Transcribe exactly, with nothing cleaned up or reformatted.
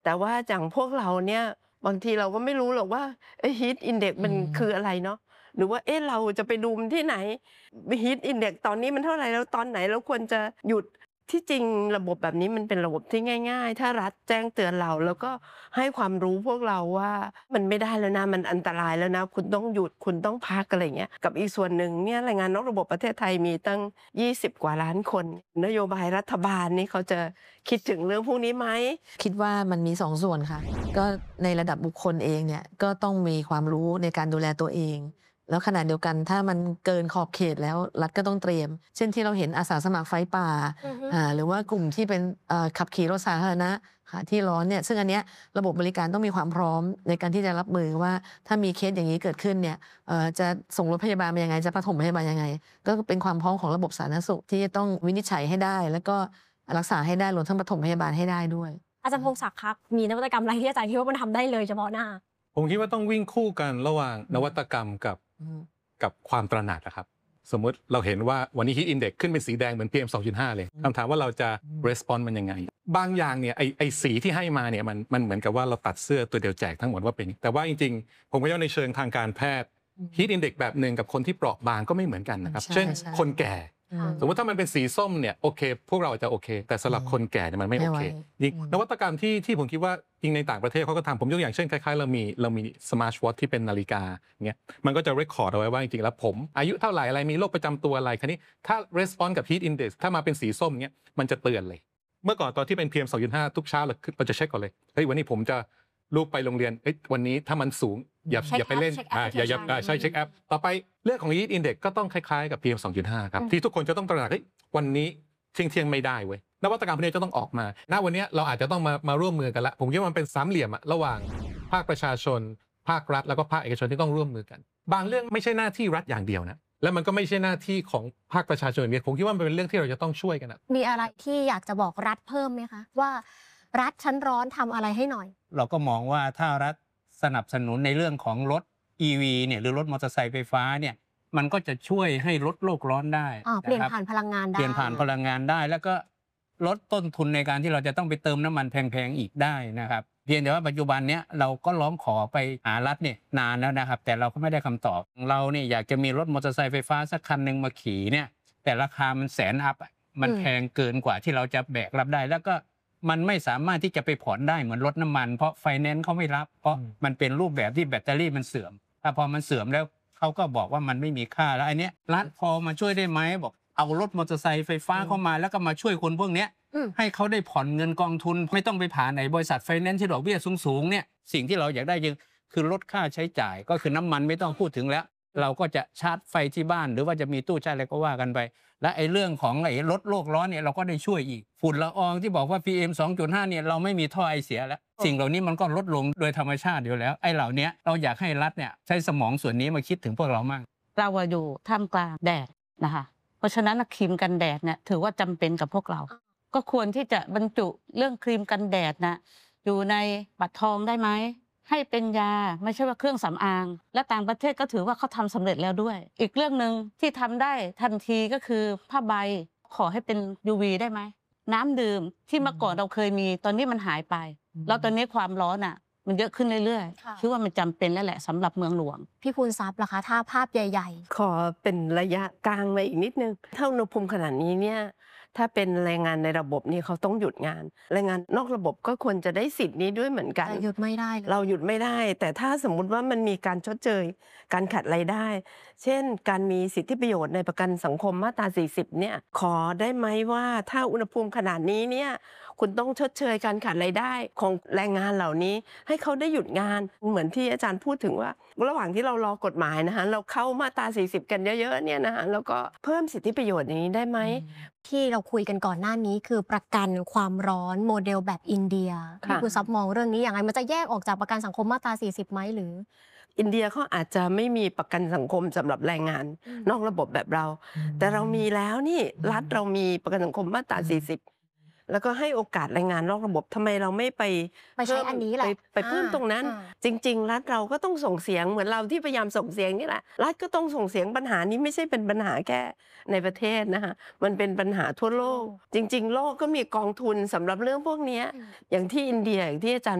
แต่ว่าอย่างพวกเราเนี่ยบางทีเราก็ไม่รู้หรอกว่าไอ้ Heat Index อืมันคือมอะไรเนาะหรือว่าเอ๊ะเราจะไปดูมันที่ไหน Heat Index ตอนนี้มันเท่าไรแล้วตอนไหนเราควรจะหยุดที่จริงระบบแบบนี้มันเป็นระบบที่ง่ายๆถ้ารัฐแจ้งเตือนเราแล้วก็ให้ความรู้พวกเราว่ามันไม่ได้แล้วนะมันอันตรายแล้วนะคุณต้องหยุดคุณต้องพักอะไรอย่างเงี้ยกับอีกส่วนหนึ่งเนี่ยแรงงานนอกระบบประเทศไทยมีตั้งยี่สิบกว่าล้านคนนโยบายรัฐบาลนี่เขาจะคิดถึงเรื่องพวกนี้ไหมคิดว่ามันมีสองส่วนค่ะก็ในระดับบุคคลเองเนี่ยก็ต้องมีความรู้ในการดูแลตัวเองแล้วขณะเดียวกันถ้ามันเกินขอบเขตแล้วรัฐก็ต้องเตรียมเช่นที่เราเห็นอาสาสมัครไฟป่าอือฮึอ่าหรือว่ากลุ่มที่เป็นเอ่อขับขี่รถสาธารณะค่ะที่ร้อนเนี่ยซึ่งอันเนี้ยระบบบริการต้องมีความพร้อมในการที่จะรับมือว่าถ้ามีเคสอย่างนี้เกิดขึ้นเนี่ยเอ่อจะส่งรถพยาบาลมายังไงจะปฐมพยาบาลยังไงก็เป็นความพร้อมของระบบสาธารณสุขที่จะต้องวินิจฉัยให้ได้แล้วก็รักษาให้ได้รวมทั้งปฐมพยาบาลให้ได้ด้วยอาจารย์พงศักดิ์ครับมีนวัตกรรมอะไรที่อาจารย์คิดว่ามันทำได้เลยเฉพาะหน้าผมคิดว่าต้องวิ่งคู่กันระหว่างนวัตกรรมกับอืมกับความตระหนักอะครับสมมุติเราเห็นว่าวันนี้ Heat Index ขึ้นเป็นสีแดงเหมือน พี เอ็ม สองจุดห้า เลยคำถามว่าเราจะ response มันยังไงบางอย่างเนี่ยไอไอสีที่ให้มาเนี่ยมันมันเหมือนกับว่าเราตัดเสื้อตัวเดียวแจกทั้งหมดว่าเป็นแต่ว่าจริงๆผมก็ว่าในเชิงทางการแพทย์ Heat Index แบบหนึ่งกับคนที่เปราะบางก็ไม่เหมือนกันนะครับเช่นคนแก่สมมติถ้ามันเป็นสีส้มเนี่ยโอเคพวกเราจะโอเคแต่สำหรับคนแก่เนี่ยมันไม่โอเคยิ่งนวัตกรรมที่ที่ผมคิดว่าจริงในต่างประเทศเขาก็ทำผมยกอย่างเช่นคล้ายๆเรามีเรามีสมาร์ทวอทที่เป็นนาฬิกาเงี้ยมันก็จะเรคคอร์ดเอาไว้ว่าจริงๆแล้วผมอายุเท่าไหร่อะไรมีโรคประจำตัวอะไรคันนี้ถ้า response กับ heat index ถ้ามาเป็นสีส้มเงี้ยมันจะเตือนเลยเมื่อก่อนตอนที่เป็น พี เอ็ม สองจุดห้า ทุกเช้าเราเราจะเช็คก่อนเลยเฮ้ยวันนี้ผมจะลูกไปโรงเรียนเอ้ยวันนี้ถ้ามันสูงอย่าอย่าไปเล่นอย่าอย่าใช่เช็คแอปต่อไปเรื่องของ heat index ก็ต้องคล้ายๆกับ พี เอ็ม สองจุดห้า ครับที่ทุกคนจะต้องตระหนักเฮ้ยวันนี้เที่ยงเที่ยงไม่ได้เว้ยนวัตกรรมพวกนี้จะต้องออกมาณวันนี้เราอาจจะต้องมามาร่วมมือกันละผมคิดว่ามันเป็นสามเหลี่ยมอะระหว่างภาคประชาชนภาครัฐแล้วก็ภาคเอกชนที่ต้องร่วมมือกันบางเรื่องไม่ใช่หน้าที่รัฐอย่างเดียวนะแล้วมันก็ไม่ใช่หน้าที่ของภาคประชาชนอย่างเดียวผมคิดว่ามันเป็นเรื่องที่เราจะต้องช่วยกันนะมีอะไรที่อยากจะบอกรัฐเพิ่มไหมคะว่ารัฐชั้นร้อนทำอะไรให้หน่อยเราก็มองว่าถ้ารัฐสนับสนุนในเรื่องของรถ อี วี เนี่ยหรือรถมอเตอร์ไซค์ไฟฟ้าเนี่ยมันก็จะช่วยให้ลดโลกร้อนได้เปลี่ยนผ่านพลังงานได้เปลี่ยนผ่านพลังงานได้แล้วก็ลดต้นทุนในการที่เราจะต้องไปเติมน้ำมันแพงๆอีกได้นะครับเพียงแต่ว่าปัจจุบันเนี้ยเราก็ร้องขอไปหารัฐเนี่ยนานแล้วนะครับแต่เราก็ไม่ได้คำตอบเราเนี่ยอยากจะมีรถมอเตอร์ไซค์ไฟฟ้าสักคันหนึ่งมาขี่เนี่ยแต่ราคามันแสนอัพมันแพงเกินกว่าที่เราจะแบกรับได้แล้วก็มันไม่สามารถที่จะไปผ่อนได้เหมือนรถน้ำมันเพราะไฟแนนซ์เขาไม่รับเพราะมันเป็นรูปแบบที่แบตเตอรี่มันเสื่อมถ้าพอมันเสื่อมแล้วเขาก็บอกว่ามันไม่มีค่าแล้วอันเนี้ยรัฐพอมาช่วยได้ไหมบอกเอารถมอเตอร์ไซค์ไฟฟ้าเข้ามาแล้วก็มาช่วยคนพวกเนี้ยให้เขาได้ผ่อนเงินกองทุนไม่ต้องไปผ่านในบริษัทไฟแนนซ์ที่ดอกเบี้ยสูงๆเนี่ยสิ่งที่เราอยากได้ยังคือลดค่าใช้จ่ายก็คือน้ำมันไม่ต้องพูดถึงแล้วเราก็จะชาร์จไฟที่บ้านหรือว่าจะมีตู้ชาร์จอะไรก็ว่ากันไปและไอ้เรื่องของไอ้ลดโลกร้อนเนี่ยเราก็ได้ช่วยอีกฝุ่นละอองที่บอกว่า พี เอ็ม สองจุดห้า เนี่ยเราไม่มีท่อไอเสียแล้วสิ่งเหล่านี้มันก็ลดลงโดยธรรมชาติอยู่แล้วไอ้เหล่านี้เราอยากให้รัฐเนี่ยใช้สมองส่วนนี้มาคิดถึงพวกเรามั่งเราอยู่ท่ามกลางแดดนะคะเพราะฉะนั้นครีมกันแดดเนี่ยถือว่าจำเป็นกับพวกเราก็ควรที่จะบรรจุเรื่องครีมกันแดดนะอยู่ในบัตรทองได้ไหมให้เป็นยาไม่ใช่ว่าเครื่องสำอางและต่างประเทศก็ถือว่าเขาทำสำเร็จแล้วด้วยอีกเรื่องนึงที่ทำได้ทันทีก็คือผ้าใบขอให้เป็น ยู วี ได้ไหมน้ำดื่มที่เมื่อก่อนเราเคยมีตอนนี้มันหายไปแล้วตอนนี้ความร้อนอ่ะมันเยอะขึ้นเรื่อยๆคิดว่ามันจำเป็นแล้วแหละสำหรับเมืองหลวงพี่ภูนทรัพย์ล่ะคะถ้าภาพใหญ่ๆขอเป็นระยะกลางมาอีกนิดนึงถ้าอุณหภูมิขนาดนี้เนี่ยถ้าเป็นแรงงานในระบบนี่เขาต้องหยุดงานแรงงานนอกระบบก็ควรจะได้สิทธิ์นี้ด้วยเหมือนกันหยุดไม่ได้เราหยุดไม่ได้แต่ถ้าสมมุติว่ามันมีการชดเชยการขาดรายได้เช่นการมีสิทธิประโยชน์ในประกันสังคมมาตราสี่สิบเนี่ยขอได้ไหมว่าถ้าอุณหภูมิขนาดนี้เนี่ยคุณต้องชดเชยการขาดรายได้ของแรงงานเหล่านี้ให้เขาได้หยุดงานเหมือนที่อาจารย์พูดถึงว่าระหว่างที่เรารอกฎหมายนะคะเราเข้ามาตราสี่สิบกันเยอะๆเนี่ยนะคะแล้วก็เพิ่มสิทธิประโยชน์อย่างนี้ได้ไหมที่เราคุยกันก่อนหน้านี้คือประกันความร้อนโมเดลแบบอินเดียพี่ภูนทรัพย์มองเรื่องนี้อย่างไรมันจะแยกออกจากประกันสังคมมาตราสี่สิบไหมหรืออินเดียเขาอาจจะไม่มีประกันสังคมสำหรับแรงงานนอกระบบแบบเราแต่เรามีแล้วนี่รัฐเรามีประกันสังคมมาตราสี่สิบแล้วก็ให้โอกาสแรงงานนอกระบบทำไมเราไม่ไปไปใช้เพิ่มอันนี้แหละไปไปเพิ่มอ่าตรงนั้นอ่าจริง ๆ รัฐเราก็ต้องส่งเสียงเหมือนเราที่พยายามส่งเสียงนี่แหละรัฐก็ต้องส่งเสียงปัญหานี้ไม่ใช่เป็นปัญหาแค่ในประเทศนะคะมันเป็นปัญหาทั่วโลก จริง ๆ โลกก็มีกองทุนสำหรับเรื่องพวกเนี้ยอย่างที่อินเดียอย่างที่อาจารย์